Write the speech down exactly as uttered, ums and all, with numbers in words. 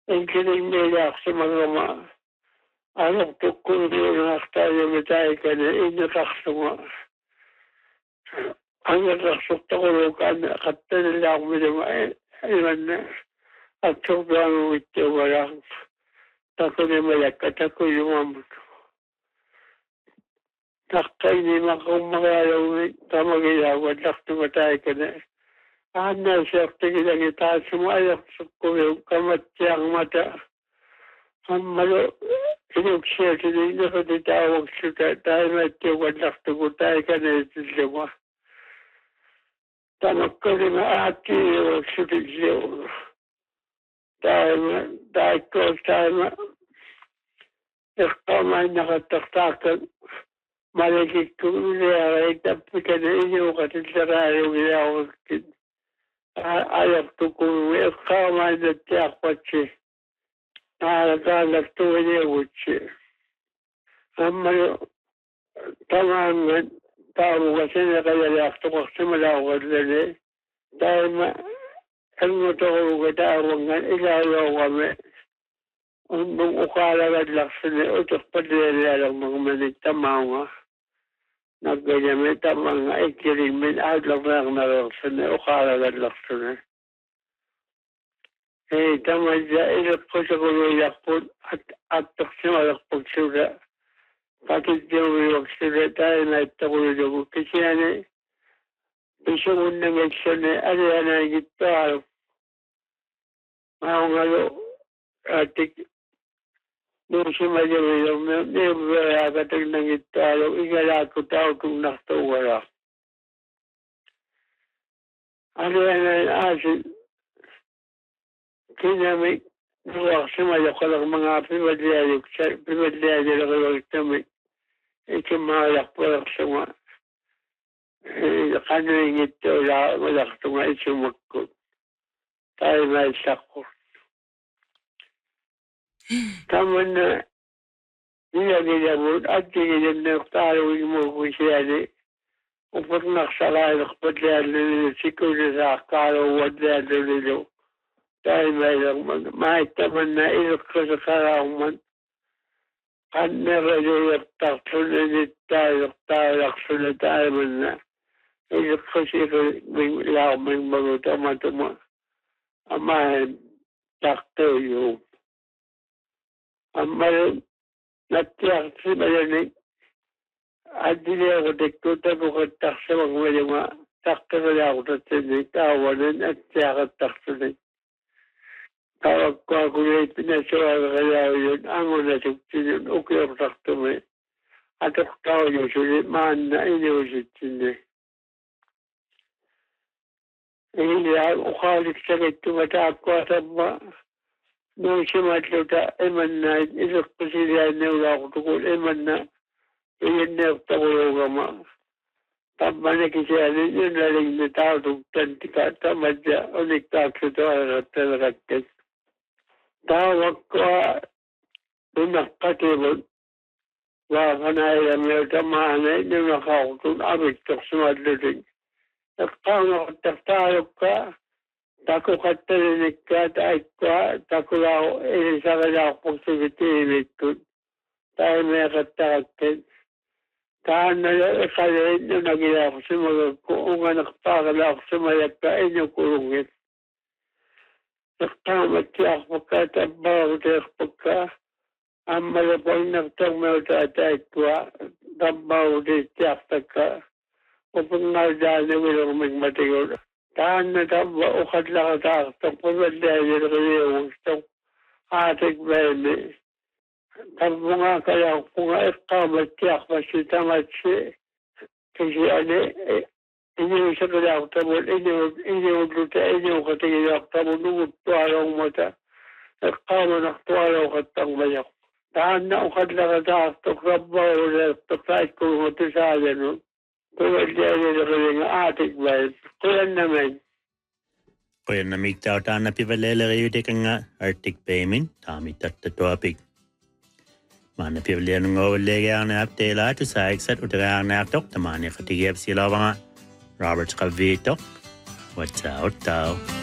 Enkiling nila sa mga ma. Alam tukul nila naktayo mitay ka na inakaksunga. Ang nakasukta ko lukan, katta nila ako minama. Iwan na. At sobrang wito walang. Tako ni malakat ako yung amot. Takay ni makong magalaw tamagilawad. Takto matay ka na. Ana siya tingin ang itaas sumayak sa kuyo kamatiyang mata. Ang malo, inok siya sinig na katitawag siya tayo matiyawad lakto ko tayo ka na ito siya mo. Tamak ko rin na ati yung sinig siya. Tayo ko tayo nakamay nakataktakan. Malagig ko niya ay tapos ka na inyo katitarayo ginawag kin. Ayak tukul we kama da tiak pachi ala kala tuwe wuchi amma tamam tamu gasene kaya yak to simala wadle daima kalmo to gata wangan ila yo wame undung ukala gadlaksene utok padele lang mga manik tamawa nagganyan mga ikiling min adlaw lang nalaksane o kalagadlaksane. Eh, tama dya, ilap ko sa kuluyak po at atak siya malakpag sila. Bakit dya umiwag sila tayo na itakulog ko. Kasi yan eh, bisa mo na mag-san eh, ano yan na gito araw. Maong alo, atik, nung si Madamilong, may barakatag ng italo, igala ko tao kung nakatawala. Ano yan ang asin? Kinamik, nuwak si Madamilong mga pimadlayok, pimadlayok na kawag tamik. Ikimalak po lang sa mga. Kano'y ito, malak ito nga isumakot. Tayo may sakot. Tama na nilagilabot at tingin na tarawin mo ko siya ni upang naksalalak pa dyan na sikul na sa karawad dyan na nilo. Dahil may lang man, mahitaman na ilok ka sa karawman. Kan narayayak takso na nit tayo, tayo na tayo man na. Ilok ka siya may lamang mga tama-tama. Amahan takto yung. Amma natiyak si Malanik at hindi ako diktuta ko katak sa mga mga takta na ako sa tinig kawanan at tiyak at takta na. Tawag ko ako na ipinasawa ka kaya yun ang una suksin yun okay ako takta mo at ako tao yung sulit maan na iniusit yun eh. Hindi ako ukalik sa ito matak ko at ama nung simatluta, eman na, isok ko sila na wala ko tukul, eman na, iyan na ako yung ama. Tama na kasi ano, yun laling na tao, tugtan tika, tama dya, unik takso to, arat talagat. Tawag ko, nung nakatibon, waka na ilang may tamaan na, nung nakakutun, abit ko sumadluting. Nakakaw nakatagtayog ka, tako katalinik ka, tayo ka, tako lao, isa ka na akong pagsigitimit ko. Tayo may katagtin. Taan na kalin na nagila ako sumagag ko, kung nga nakapakala ako sumayag ka, inyong kulungin. Nakamat siya ako pagkatabaw, tayo pagka, ang malapang nagtangmaw tatay ko, tabaw din siya ka, upang nga dyan na wilong magmatigod. Taan na tamba ukat lang at akitang pamadaya na kayo gustong ating bebe. Tamba nga kaya kung nga ikamat siya kasi tamat siya. Kasi ano, inyo sa kaya tamon, inyo luta, inyo katingin ako tamon, nungot tuwalaw mata. Ikamat naktuwalaw katang bayak. Taan na ukat lang at akitang kabaw na tapay ko nga sa akin. Kuyan naman. Kuyan namig tao taan na pivalele kayo di ka nga artik payment, tami tatatopig. Mana pivalele nga ulega na aptela to sa eksat utara na aktok, tamani katigip sila mga Robert Cavito. What's out tao?